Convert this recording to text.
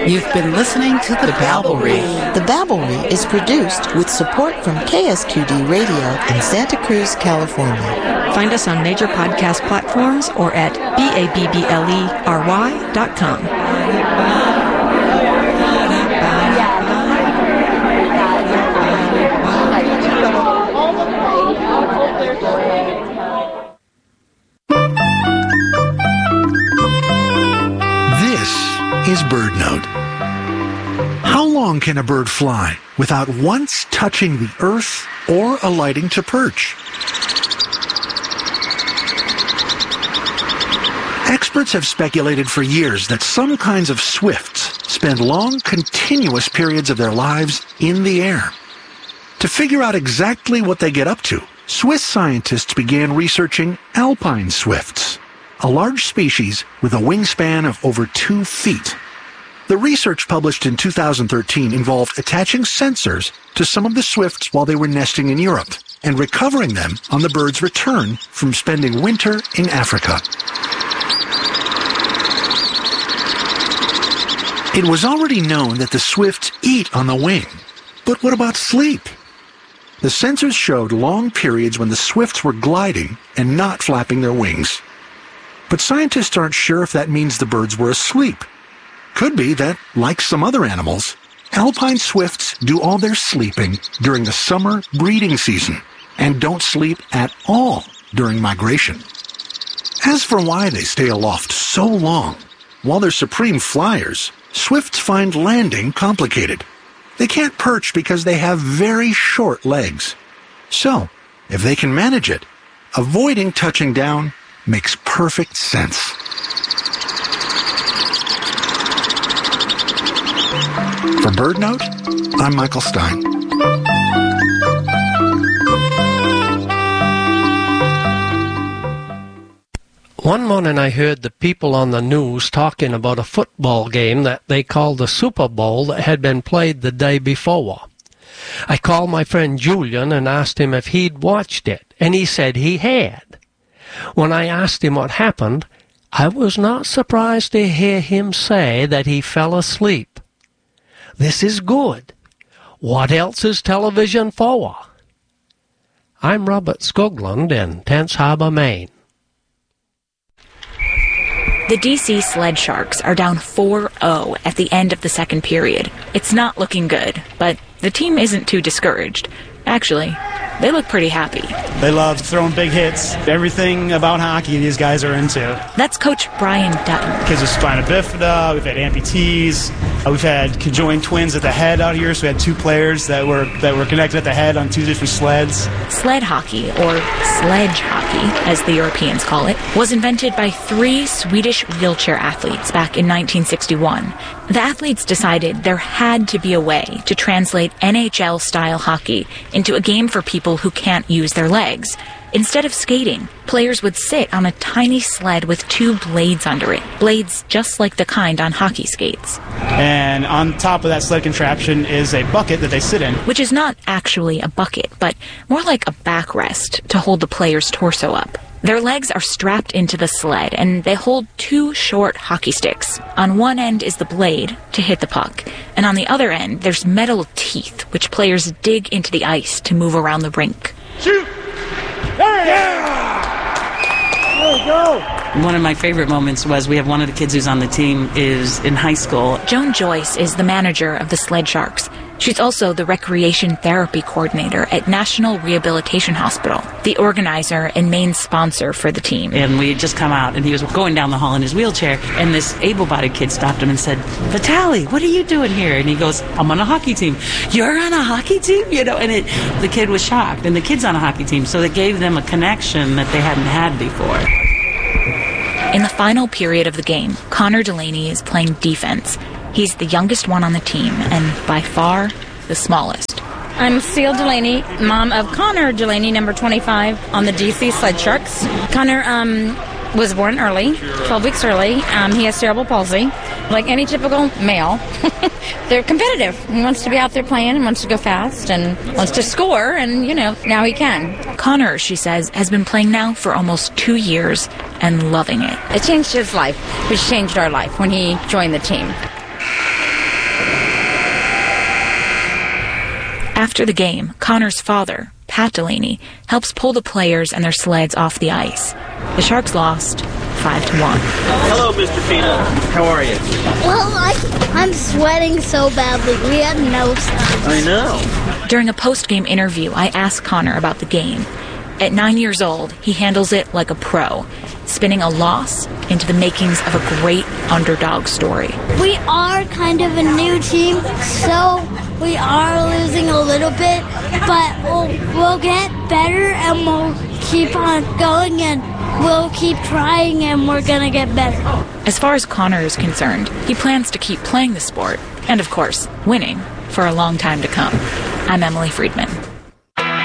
You've been listening to The Babblery. The Babblery is produced with support from KSQD Radio in Santa Cruz, California. Find us on major podcast platforms or at babblery.com. Is BirdNote. How long can a bird fly without once touching the earth or alighting to perch? Experts have speculated for years that some kinds of swifts spend long, continuous periods of their lives in the air. To figure out exactly what they get up to, Swiss scientists began researching alpine swifts, a large species with a wingspan of over 2 feet. The research published in 2013 involved attaching sensors to some of the swifts while they were nesting in Europe and recovering them on the bird's return from spending winter in Africa. It was already known that the swifts eat on the wing, but what about sleep? The sensors showed long periods when the swifts were gliding and not flapping their wings. But scientists aren't sure if that means the birds were asleep. Could be that, like some other animals, alpine swifts do all their sleeping during the summer breeding season and don't sleep at all during migration. As for why they stay aloft so long, while they're supreme flyers, swifts find landing complicated. They can't perch because they have very short legs. So, if they can manage it, avoiding touching down makes perfect sense. For BirdNote, I'm Michael Stein. One morning I heard the people on the news talking about a football game that they called the Super Bowl that had been played the day before. I called my friend Julian and asked him if he'd watched it, and he said he had. When I asked him what happened, I was not surprised to hear him say that he fell asleep. This is good. What else is television for? I'm Robert Skoglund in Tense Harbor, Maine. The DC Sled Sharks are down 4-0 at the end of the second period. It's not looking good, but the team isn't too discouraged. Actually, they look pretty happy. They love throwing big hits. Everything about hockey these guys are into. That's Coach Brian Dutton. Kids with spina bifida, we've had amputees, we've had conjoined twins at the head out here, so we had 2 players that were connected at the head on 2 different sleds. Sled hockey, or sledge hockey, as the Europeans call it, was invented by 3 Swedish wheelchair athletes back in 1961. The athletes decided there had to be a way to translate NHL-style hockey into a game for people who can't use their legs. Instead of skating, players would sit on a tiny sled with 2 blades under it, blades just like the kind on hockey skates. And on top of that sled contraption is a bucket that they sit in. Which is not actually a bucket, but more like a backrest to hold the player's torso up. Their legs are strapped into the sled, and they hold 2 short hockey sticks. On one end is the blade to hit the puck, and on the other end there's metal teeth, which players dig into the ice to move around the rink. Shoot! Yeah! There we go! One of my favorite moments was we have one of the kids who's on the team is in high school. Joan Joyce is the manager of the Sled Sharks. She's also the recreation therapy coordinator at National Rehabilitation Hospital, the organizer and main sponsor for the team. And we had just come out, and he was going down the hall in his wheelchair, and this able-bodied kid stopped him and said, "Vitaly, what are you doing here?" And he goes, "I'm on a hockey team." "You're on a hockey team?" And the kid was shocked, and the kid's on a hockey team, so it gave them a connection that they hadn't had before. In the final period of the game, Connor Delaney is playing defense. He's the youngest one on the team, and by far, the smallest. I'm Seal Delaney, mom of Connor Delaney, number 25, on the DC Sled Sharks. Connor was born early, 12 weeks early. He has cerebral palsy. Like any typical male, they're competitive. He wants to be out there playing and wants to go fast and wants to score, and, now he can. Connor, she says, has been playing now for almost 2 years and loving it. It changed his life, which changed our life when he joined the team. After the game, Connor's father, Pat Delaney, helps pull the players and their sleds off the ice. The Sharks lost 5-1. Hello, Mr. Pina. How are you? Well, I'm sweating so badly. We had no sun. I know. During a post-game interview, I asked Connor about the game. At 9 years old, he handles it like a pro, spinning a loss into the makings of a great underdog story. We are kind of a new team, so we are losing a little bit, but we'll get better and we'll keep on going and we'll keep trying and we're going to get better. As far as Connor is concerned, he plans to keep playing the sport and, of course, winning for a long time to come. I'm Emily Friedman.